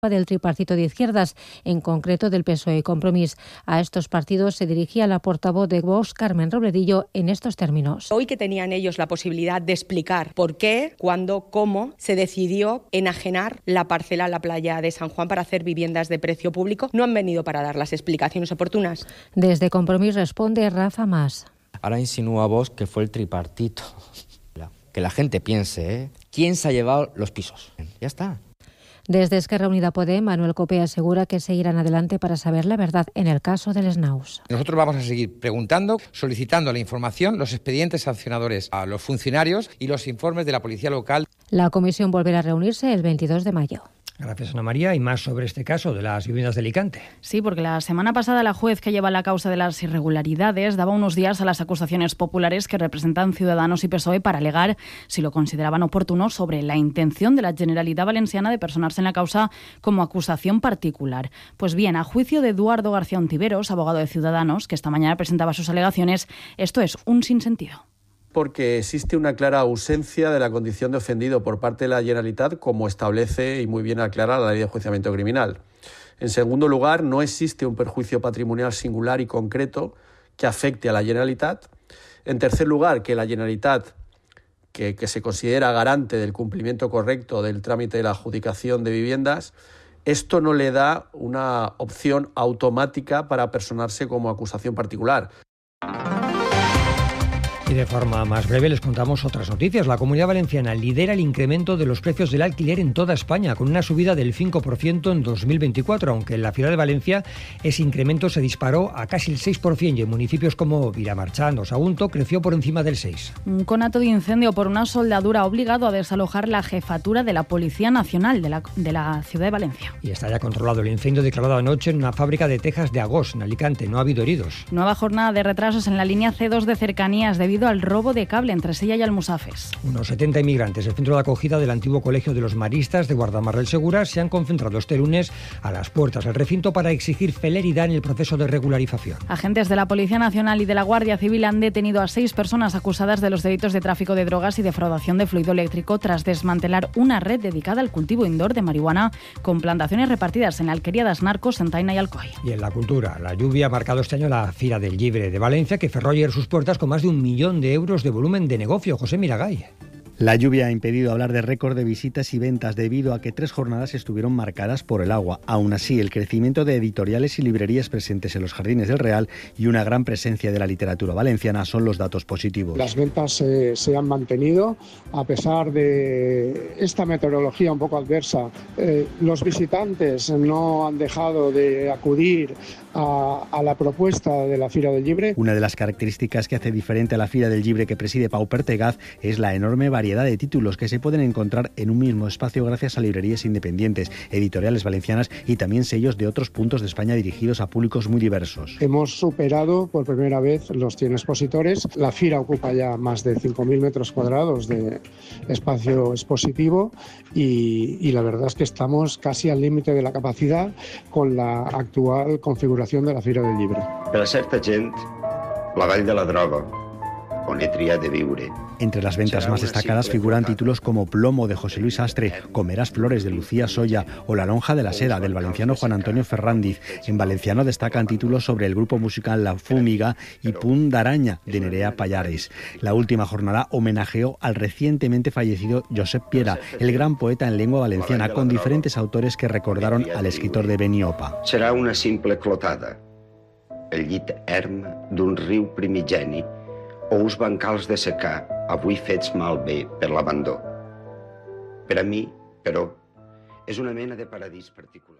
del tripartito de izquierdas, en concreto del PSOE y Compromís. A estos partidos se dirigía la portavoz de Vox, Carmen Robledillo, en estos términos. Hoy que tenían ellos la posibilidad de explicar por qué, cuándo, cómo se decidió enajenar la parcela a la playa de San Juan para hacer viviendas de precio público, no han venido para dar las explicaciones oportunas. Desde Compromís responde Rafa Mas. Ahora insinúa Vox que fue el tripartito. Que la gente piense, ¿quién se ha llevado los pisos? Ya está. Desde Esquerra Unida Podem, Manuel Copé asegura que seguirán adelante para saber la verdad en el caso del Snaus. Nosotros vamos a seguir preguntando, solicitando la información, los expedientes sancionadores a los funcionarios y los informes de la policía local. La comisión volverá a reunirse el 22 de mayo. Gracias, Ana María. Y más sobre este caso de las viviendas de Alicante. Sí, porque la semana pasada la juez que lleva la causa de las irregularidades daba unos días a las acusaciones populares que representan Ciudadanos y PSOE para alegar, si lo consideraban oportuno, sobre la intención de la Generalitat Valenciana de personarse en la causa como acusación particular. Pues bien, a juicio de Eduardo García Ontiveros, abogado de Ciudadanos, que esta mañana presentaba sus alegaciones, esto es un sinsentido. Porque existe una clara ausencia de la condición de ofendido por parte de la Generalitat, como establece y muy bien aclara la Ley de Enjuiciamiento Criminal. En segundo lugar, no existe un perjuicio patrimonial singular y concreto que afecte a la Generalitat. En tercer lugar, que la Generalitat, que se considera garante del cumplimiento correcto del trámite de la adjudicación de viviendas, esto no le da una opción automática para personarse como acusación particular. Y de forma más breve les contamos otras noticias. La Comunidad Valenciana lidera el incremento de los precios del alquiler en toda España, con una subida del 5% en 2024, aunque en la ciudad de Valencia ese incremento se disparó a casi el 6% y en municipios como Vilamarchán o Sagunto creció por encima del 6%. Un conato de incendio por una soldadura ha obligado a desalojar la jefatura de la Policía Nacional de la ciudad de Valencia. Y está ya controlado el incendio declarado anoche en una fábrica de tejas de Agós, en Alicante. No ha habido heridos. Nueva jornada de retrasos en la línea C2 de cercanías debido al robo de cable entre Sella y Almusafes. Unos 70 inmigrantes del centro de acogida del antiguo Colegio de los Maristas de Guardamar del Segura se han concentrado este lunes a las puertas del recinto para exigir celeridad en el proceso de regularización. Agentes de la Policía Nacional y de la Guardia Civil han detenido a 6 personas acusadas de los delitos de tráfico de drogas y defraudación de fluido eléctrico tras desmantelar una red dedicada al cultivo indoor de marihuana con plantaciones repartidas en Alquería das Narcos, Sentaina y Alcoy. Y en la cultura, la lluvia ha marcado este año la Fira del Llibre de Valencia, que cerró ayer sus puertas con más de 1 millón de euros de volumen de negocio. José Miragay. La lluvia ha impedido hablar de récord de visitas y ventas debido a que 3 jornadas estuvieron marcadas por el agua. Aún así, el crecimiento de editoriales y librerías presentes en los Jardines del Real y una gran presencia de la literatura valenciana son los datos positivos. Las ventas se han mantenido a pesar de esta meteorología un poco adversa. Los visitantes no han dejado de acudir a la propuesta de la Fira del Llibre. Una de las características que hace diferente a la Fira del Llibre que preside Pau Pertegaz es la enorme variedad de títulos que se pueden encontrar en un mismo espacio gracias a librerías independientes, editoriales valencianas y también sellos de otros puntos de España dirigidos a públicos muy diversos. Hemos superado por primera vez los 100 expositores. La Fira ocupa ya más de 5.000 metros cuadrados de espacio expositivo y la verdad es que estamos casi al límite de la capacidad con la actual configuración de la Fira del Llibre. Per a certa gent, la Vall de la Droga, on he triat de viure. Entre las ventas más destacadas figuran títulos como Plomo de José Luis Astre, Comerás Flores de Lucía Soya o La Lonja de la Seda del valenciano Juan Antonio Ferrandiz. En valenciano destacan títulos sobre el grupo musical La Fúmiga y Punt d'Araña de Nerea Pallares. La última jornada homenajeó al recientemente fallecido Josep Piera, el gran poeta en lengua valenciana, con diferentes autores que recordaron al escritor de Beniopa. Serà una simple clotada, el llit erm d'un riu primigeni o uns bancals de secà, avui fets malbé per l'abandó. Per a mi, però, és una mena de paradís particular.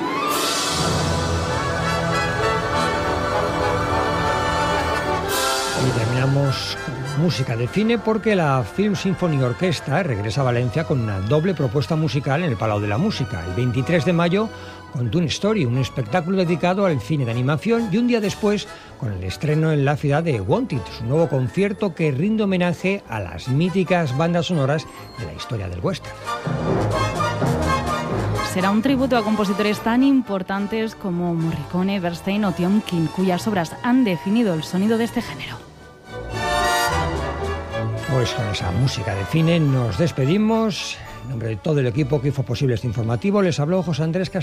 Y terminamos con música de cine porque la Film Symphony Orchestra regresa a Valencia con una doble propuesta musical en el Palau de la Música. El 23 de mayo con Toon Story, un espectáculo dedicado al cine de animación, y un día después con el estreno en la ciudad de Wanted, su nuevo concierto que rinde homenaje a las míticas bandas sonoras de la historia del western. Será un tributo a compositores tan importantes como Morricone, Bernstein o Tiomkin, cuyas obras han definido el sonido de este género. Pues con esa música de cine nos despedimos. En nombre de todo el equipo que hizo posible este informativo, les habló José Andrés Castillo.